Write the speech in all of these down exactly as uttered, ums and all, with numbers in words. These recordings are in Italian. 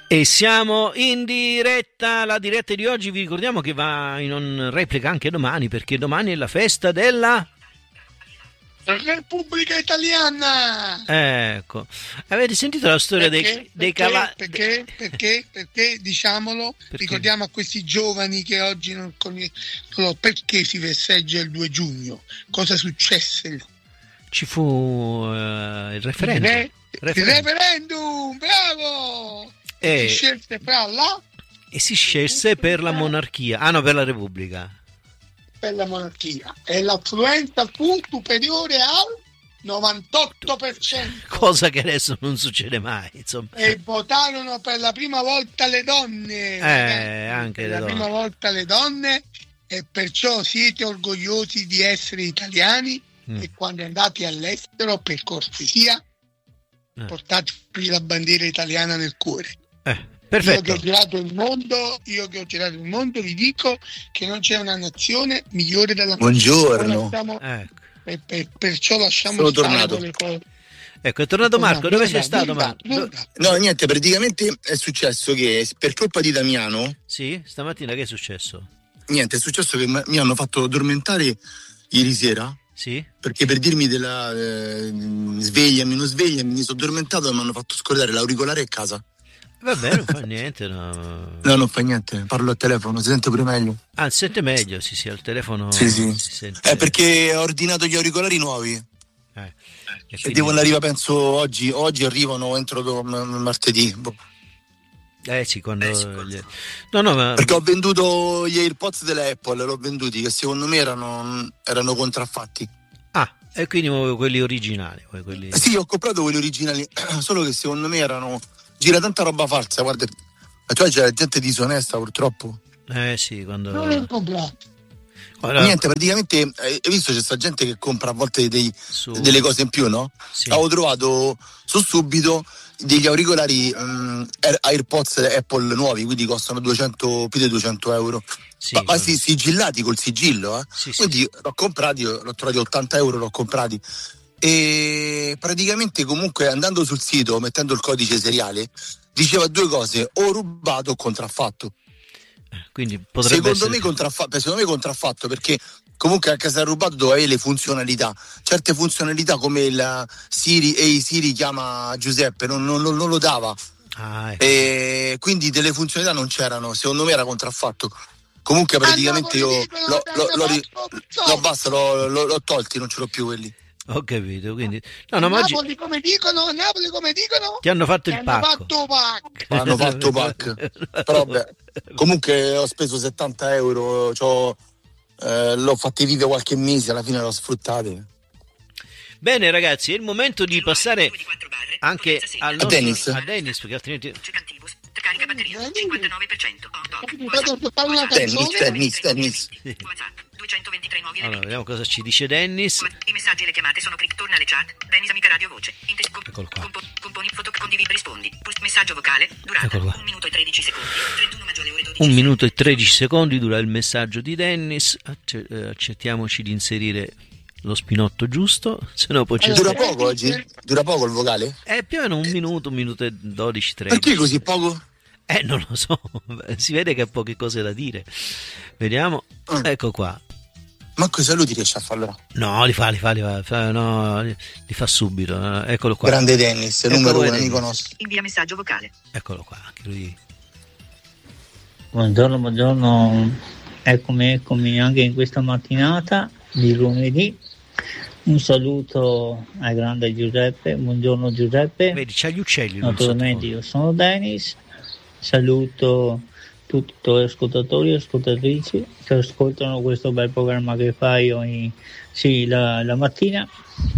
E siamo in diretta. La diretta di oggi vi ricordiamo che va in replica anche domani, perché domani è la festa della Repubblica Italiana. Ecco, avete sentito la storia perché, dei, dei perché, cavalli? Perché, perché, perché, diciamolo, perché? Ricordiamo a questi giovani che oggi non conoscono perché si festeggia il due giugno, cosa successe? Ci fu uh, il referendum. Il, re, referendum. il referendum, bravo! E si scelse fra la e si scelse per la monarchia, ah no, per la Repubblica. Per la monarchia, e l'affluenza fu superiore al novantotto per cento, cosa che adesso non succede mai, insomma. E votarono per la prima volta le donne, eh, anche per le la donne. prima volta le donne, e perciò siete orgogliosi di essere italiani. Mm. E quando andate all'estero, per cortesia, eh. portatevi la bandiera italiana nel cuore. Eh. Perfetto. Io che ho girato il mondo, io che ho girato il mondo, vi dico che non c'è una nazione migliore della nostra. Buongiorno. Lasciamo, ecco. per, per, perciò lasciamo Sono stare tornato. le cose. Ecco, è tornato Marco. Dove sei stato, Marco? No, niente, praticamente è successo che per colpa di Damiano. Sì, stamattina che è successo? Niente, è successo che mi hanno fatto addormentare ieri sera. Sì. Perché per dirmi della eh, svegliami, non svegliami, mi sono addormentato e mi hanno fatto scordare l'auricolare a casa. Vabbè, non fa niente, no. No, non fa niente, parlo al telefono, si sente pure meglio. Ah, si sente meglio, sì, sì, al telefono. Sì, sì. Si sente... È perché ho ordinato gli auricolari nuovi. Eh. E, e quindi... devono arrivare, penso, oggi, oggi arrivano entro do, m- martedì. Eh sì, quando... Eh, sì, quando... No, no, ma... Perché ho venduto gli AirPods delle Apple, l'ho venduti, che secondo me erano, erano contraffatti. Ah, e quindi quelli originali. Quelli... Eh sì, ho comprato quelli originali, solo che secondo me erano... Gira tanta roba falsa, guarda, cioè c'è gente disonesta purtroppo. Eh sì, quando... Non l'ho comprato. Allora... Niente, praticamente, hai visto c'è sta gente che compra a volte dei, su... delle cose in più, no? Sì. Avevo trovato su Subito degli auricolari um, AirPods Apple nuovi, quindi costano duecento, più di duecento euro. Sì, ma, ma sì, sigillati col sigillo, eh? Sì, quindi sì. l'ho comprati, l'ho trovati ottanta euro, l'ho comprati. E praticamente comunque andando sul sito, mettendo il codice seriale, diceva due cose: o rubato o contraffatto. Quindi potrebbe secondo essere... me contraffatto, secondo me contraffatto, perché comunque anche se è rubato dove avere le funzionalità, certe funzionalità come il Siri, e hey, Siri chiama Giuseppe, non, non, non lo dava. Ah, ecco. E quindi delle funzionalità non c'erano, secondo me era contraffatto. Comunque praticamente io l'ho, l'ho, l'ho, l'ho, basta, l'ho, l'ho, l'ho tolti, non ce l'ho più quelli. Ho capito, quindi no, no, a ma Napoli oggi... come dicono, a Napoli come dicono? Ti hanno fatto Ti il hanno pacco. fatto pack. Hanno fatto pack. Però beh, comunque ho speso settanta euro, c'ho, eh, l'ho fatti vivere qualche mese, alla fine l'ho sfruttati. Bene ragazzi, è il momento di passare anche al nostro, a Dennis, a Dennis perché altrimenti... Carica batteria cinquantanove per cento. Dennis, Dennis, Dennis. duecentoventitré nuovi allora, vediamo cosa ci dice Dennis. I messaggi e le chiamate sono click, torna alle chat. Dennis amica radio voce. Inter- Eccolo qua. Compo- componi foto, condividi, rispondi. Pust- messaggio vocale, durata un minuto e tredici secondi. trentuno maggio alle ore dodici. Un minuto e tredici secondi dura il messaggio di Dennis. Accettiamoci di inserire lo spinotto giusto, se no poi c'è... Dura poco oggi? Dura poco il vocale? È più o meno un minuto, un minuto e dodici, tredici. Perché così poco? Eh, non lo so, si vede che ha poche cose da dire. Vediamo, mm. Ecco qua. Ma cosa lui ti riesce a fare allora? No, li fa, li fa, li fa, fa no, li, li fa subito. Eccolo qua. Grande Dennis, Eccolo numero uno, Dennis. amico nostro. Invia messaggio vocale. Eccolo qua, anche lui. Buongiorno, buongiorno. Eccomi, eccomi anche in questa mattinata di lunedì. Un saluto al grande Giuseppe. Buongiorno Giuseppe. Vedi, c'ha gli uccelli. Naturalmente io sono Dennis. Saluto tutti i tuoi ascoltatori e ascoltatrici che ascoltano questo bel programma che fai ogni sì, la, la mattina.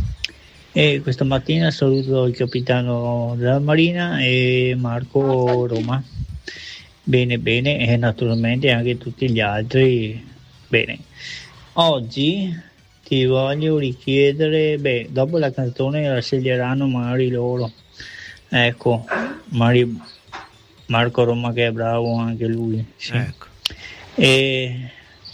E questa mattina saluto il capitano della Marina e Marco Roma. Bene, bene, e naturalmente anche tutti gli altri. Bene. Oggi ti voglio richiedere, beh, dopo la canzone la sceglieranno magari loro. Ecco, magari Marco Roma che è bravo anche lui. Sì. Ecco. E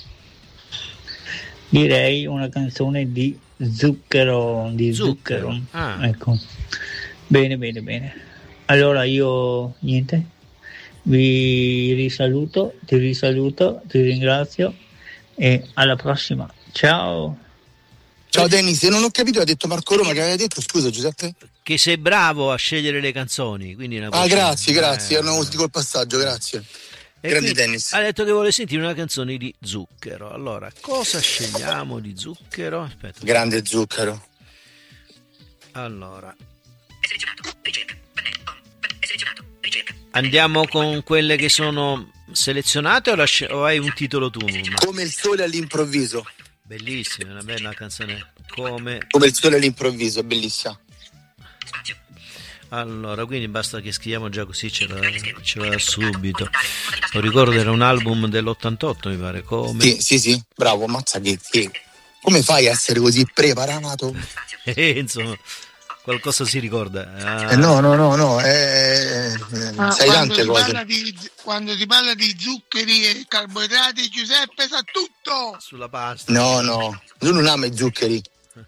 direi una canzone di Zucchero, di Zucchero. Zucchero. Ah. Ecco. Bene, bene, bene. Allora io niente. vi risaluto, ti risaluto, ti ringrazio e alla prossima. Ciao. Ciao Dennis, se non ho capito, ha detto Marco Roma che aveva detto, scusa Giuseppe? Che sei bravo a scegliere le canzoni, quindi una Ah, grazie, eh, grazie, erano così col passaggio, grazie. Grandi Dennis. Ha detto che vuole sentire una canzone di Zucchero. Allora, cosa scegliamo di Zucchero? Aspetta. Grande Zucchero. Allora, È selezionato. Ricerca. Pannello. On. È selezionato. Ricerca. andiamo con quelle che sono selezionate o, la sce- o hai un titolo tu? Come il sole all'improvviso. Bellissima, una bella canzone. Come... Come il sole all'improvviso, bellissima. Spazio. Allora, quindi basta che scriviamo già così ce la, ce la subito. Lo ricordo, era un album dell'ottantotto, mi pare. Come... Sì, sì, sì, bravo, mazza che, che... Come fai a essere così preparato? Eh, insomma, qualcosa si ricorda. Ah. Eh, no, no, no, no, eh, eh, Ah, sai quando tante si cose. parla di, quando si parla di zuccheri e carboidrati, Giuseppe sa tutto. Sulla pasta. No, no, lui non ama i zuccheri,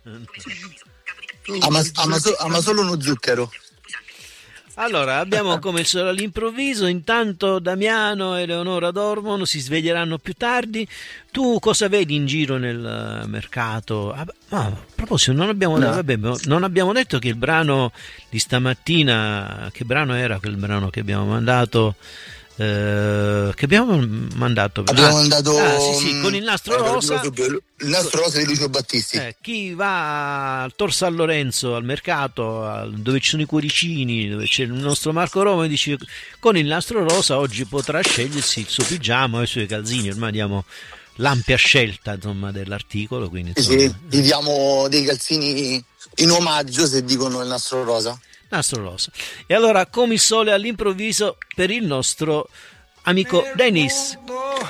ama, ama, so- ama solo uno zucchero. Allora, abbiamo Come il sole all'improvviso. Intanto Damiano e Eleonora dormono, si sveglieranno più tardi. Tu cosa vedi in giro nel mercato? Ah, ah, a proposito, non abbiamo, No. vabbè, non abbiamo detto che il brano di stamattina, che brano era quel brano che abbiamo mandato? Eh, che abbiamo mandato? Abbiamo Ah, mandato ah, sì, sì, con il nastro eh, rosa. il nastro rosa di Lucio Battisti. Eh, chi va al Tor San Lorenzo al mercato, al- dove ci sono i cuoricini, dove c'è il nostro Marco Roma, e dice con il nastro rosa oggi potrà scegliersi il suo pigiama e i suoi calzini. Ormai diamo l'ampia scelta, insomma, dell'articolo, quindi Sì, insomma, sì, gli diamo dei calzini in omaggio se dicono il nastro rosa. nastro rosa. E allora Come il sole all'improvviso per il nostro amico Dennis.